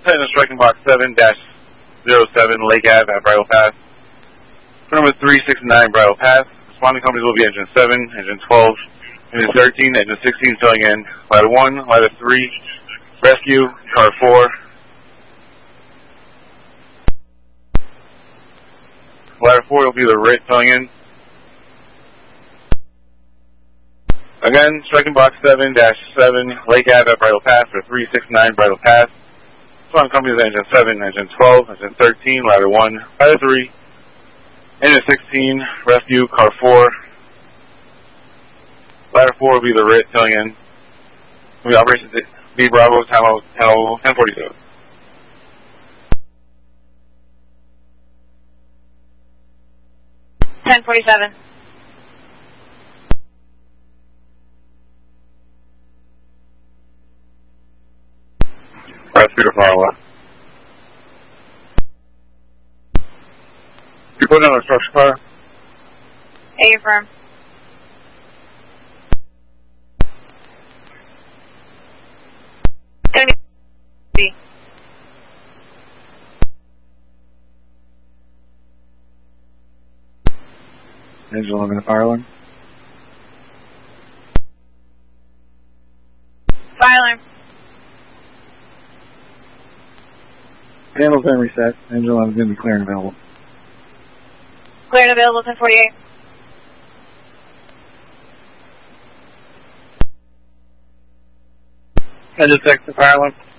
Engine striking box 7-07 Lake Ave at Bridle Pass. Number 369 Bridle Pass. Responding companies will be Engine 7, Engine 12, Engine 13, Engine 16 filling in. Ladder 1, Ladder 3, Rescue, Car 4. Ladder 4 will be the RIT filling in. Again, striking box 7-7 Lake Ave at Bridle Pass for 369 Bridle Pass. Responding companies Engine 7, Engine 12, Engine 13, Ladder 1, Ladder 3, Engine 16, Rescue, Car 4. Ladder 4 will be the RIT filling in. Will be Operation B Bravo, time 10:47. $10.47. Rescue to fire left. You put in a structure fire? A affirm. Gonna be B. Engine 11 fire alarm. Fire alarm. Panel's been reset. Engine 11 is going to be clear and available. Clear and available, 10:48. Engine 6 to fire alarm.